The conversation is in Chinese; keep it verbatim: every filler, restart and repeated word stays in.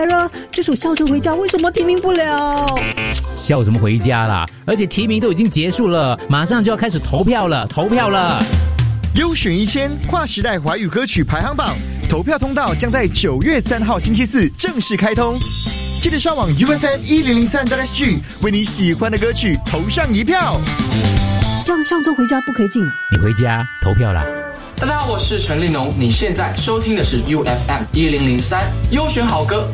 这首《笑着回家》为什么提名不了？ 笑什么回家啦？而且提名都已经结束了，马上就要开始投票了，投票了！ 优选一千跨时代华语歌曲排行榜投票通道将在九月三号星期四正式开通，记得上网 U F M 一零零三 S G 为你喜欢的歌曲投上一票。 这样上周回家不可以进啊？ 你回家投票啦！ 大家好，我是陈立农，你现在收听的是 U F M 一零零三优选好歌。